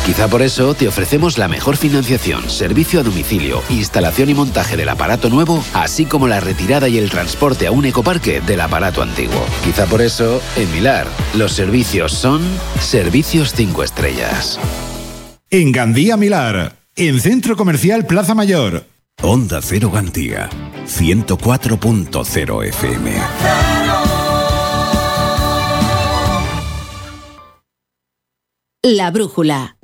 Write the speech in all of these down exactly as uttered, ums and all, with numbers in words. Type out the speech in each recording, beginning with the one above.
Quizá por eso te ofrecemos la mejor financiación, servicio a domicilio, instalación y montaje del aparato nuevo, así como la retirada y el transporte a un ecoparque del aparato antiguo. Quizá por eso, en Milar, los servicios son servicios cinco estrellas. En Gandía Milar, en Centro Comercial Plaza Mayor. Onda Cero Gandía, ciento cuatro punto cero F M. La brújula.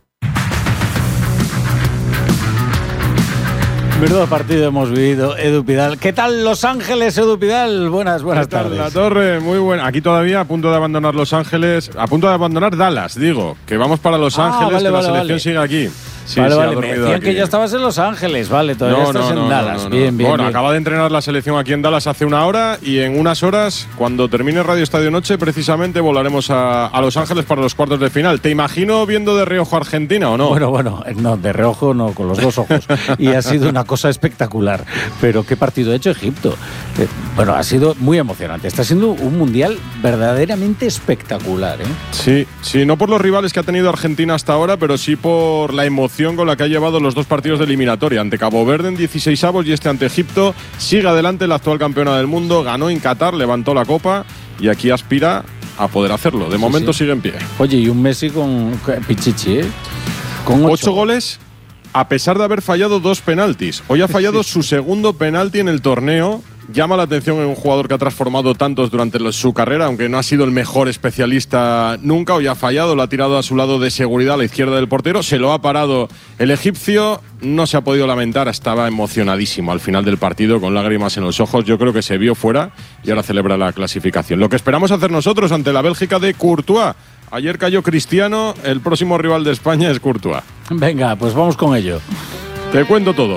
Menudo partido hemos vivido, Edu Pidal. ¿Qué tal Los Ángeles, Edu Pidal? Buenas, buenas ¿Qué tal, tardes. La Torre, muy buena. Aquí todavía a punto de abandonar Los Ángeles, a punto de abandonar Dallas, digo, que vamos para Los Ah, Ángeles, vale, que vale, la selección vale. sigue aquí. Sí, vale, sí, vale, ha me dormido decían aquí. que ya estabas en Los Ángeles, vale, todavía No, estás no, en no, Dallas. no, no. Bien, bien, Bueno, bien. acaba de entrenar la selección aquí en Dallas hace una hora y en unas horas, cuando termine Radio Estadio Noche, precisamente volaremos a, a Los Ángeles para los cuartos de final. ¿Te imagino viendo de reojo a Argentina o no? Bueno, bueno, no, de reojo no, con los dos ojos. Y ha sido una cosa espectacular. Pero qué partido ha hecho Egipto. Eh, bueno, ha sido muy emocionante. Está siendo un mundial verdaderamente espectacular, ¿eh? Sí, sí, no por los rivales que ha tenido Argentina hasta ahora, pero sí por la emoción con la que ha llevado los dos partidos de eliminatoria. Ante Cabo Verde en dieciseisavos y este ante Egipto. Sigue adelante la actual campeona del mundo. Ganó en Qatar, levantó la copa y aquí aspira a poder hacerlo. De Sí, momento sí. sigue en pie. Oye, y un Messi con Pichichi, ¿eh? Con ocho. Ocho goles, a pesar de haber fallado dos penaltis. Hoy ha fallado su segundo penalti en el torneo. Llama la atención en un jugador que ha transformado tantos durante su carrera, aunque no ha sido el mejor especialista nunca. Hoy ha fallado, lo ha tirado a su lado de seguridad a la izquierda del portero. Se lo ha parado el egipcio. No se ha podido lamentar, estaba emocionadísimo al final del partido, con lágrimas en los ojos. Yo creo que se vio fuera y ahora celebra la clasificación. Lo que esperamos hacer nosotros ante la Bélgica de Courtois. Ayer cayó Cristiano, el próximo rival de España es Courtois. Venga, pues vamos con ello. Te cuento todo.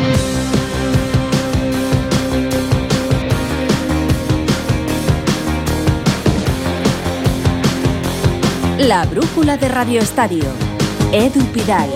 La brújula de Radio Estadio. Edu Pidal.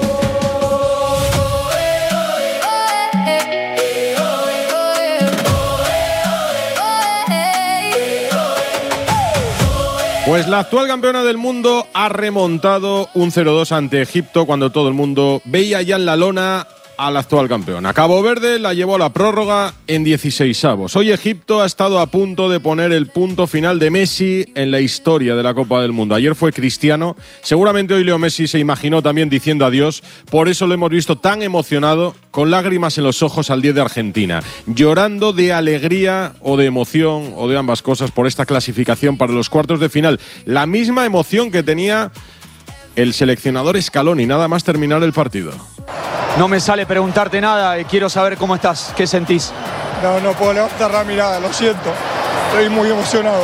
Pues la actual campeona del mundo ha remontado un cero dos ante Egipto cuando todo el mundo veía ya en la lona a la actual campeona. Cabo Verde la llevó a la prórroga en dieciseisavos. Hoy Egipto ha estado a punto de poner el punto final de Messi en la historia de la Copa del Mundo. Ayer fue Cristiano. Seguramente hoy Leo Messi se imaginó también diciendo adiós. Por eso lo hemos visto tan emocionado, con lágrimas en los ojos al diez de Argentina, llorando de alegría o de emoción o de ambas cosas por esta clasificación para los cuartos de final. La misma emoción que tenía el seleccionador Scaloni, nada más terminar el partido. No me sale preguntarte nada y quiero saber cómo estás, qué sentís. No, no puedo levantar la mirada, lo siento. Estoy muy emocionado.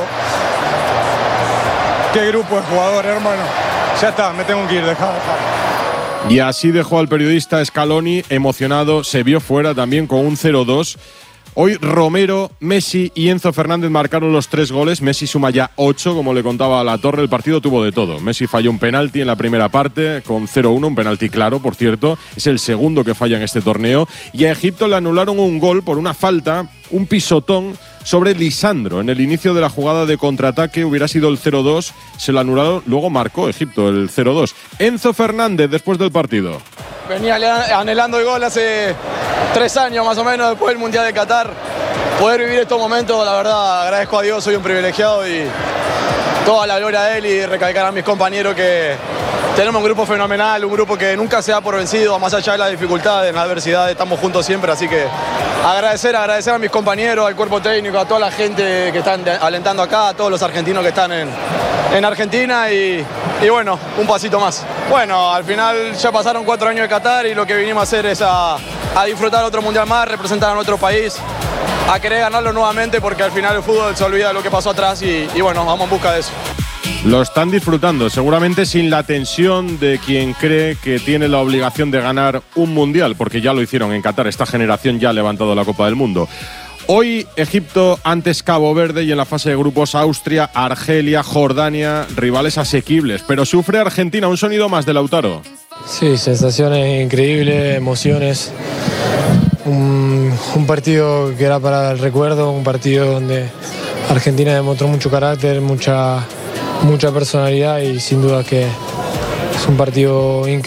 Qué grupo de jugadores, hermano. Ya está, me tengo que ir, dejá, dejá. Y así dejó al periodista Scaloni emocionado, se vio fuera también con un cero dos. Hoy Romero, Messi y Enzo Fernández marcaron los tres goles. Messi suma ya ocho, como le contaba a La Torre. El partido tuvo de todo. Messi falló un penalti en la primera parte con cero uno, un penalti claro, por cierto. Es el segundo que falla en este torneo. Y a Egipto le anularon un gol por una falta, un pisotón sobre Lisandro. En el inicio de la jugada de contraataque hubiera sido el cero dos. Se lo anularon, luego marcó Egipto el cero dos. Enzo Fernández después del partido. Venía anhelando el gol hace tres años más o menos después del Mundial de Qatar. Poder vivir estos momentos, la verdad, agradezco a Dios, soy un privilegiado y toda la gloria a él y recalcar a mis compañeros que tenemos un grupo fenomenal, un grupo que nunca se da por vencido, más allá de las dificultades, en la adversidad, estamos juntos siempre, así que agradecer, agradecer a mis compañeros, al cuerpo técnico, a toda la gente que están alentando acá, a todos los argentinos que están en, en Argentina y, y bueno, un pasito más. Bueno, al final ya pasaron cuatro años de Qatar y lo que vinimos a hacer es a, a disfrutar otro mundial más, representar a nuestro país, a querer ganarlo nuevamente porque al final el fútbol se olvida de lo que pasó atrás y, y bueno, vamos en busca de eso. Lo están disfrutando, seguramente sin la tensión de quien cree que tiene la obligación de ganar un mundial, porque ya lo hicieron en Qatar, esta generación ya ha levantado la Copa del Mundo. Hoy Egipto, antes Cabo Verde y en la fase de grupos Austria, Argelia, Jordania, rivales asequibles, pero sufre Argentina, un sonido más de Lautaro. Sí, sensaciones increíbles, emociones, un, un partido que era para el recuerdo, un partido donde Argentina demostró mucho carácter, mucha, mucha personalidad y sin duda que es un partido increíble.